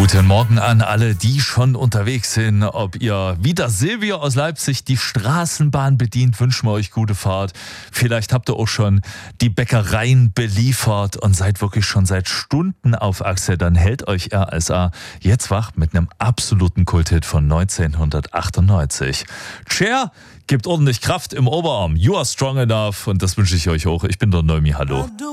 Guten Morgen an alle, die schon unterwegs sind. Ob ihr wie der Silvio aus Leipzig die Straßenbahn bedient, wünschen wir euch gute Fahrt. Vielleicht habt ihr auch schon die Bäckereien beliefert und seid wirklich schon seit Stunden auf Achse. Dann hält euch RSA jetzt wach mit einem absoluten Kulthit von 1998. Cher gibt ordentlich Kraft im Oberarm. You are strong enough. Und das wünsche ich euch auch. Ich bin der Neumi. Hallo.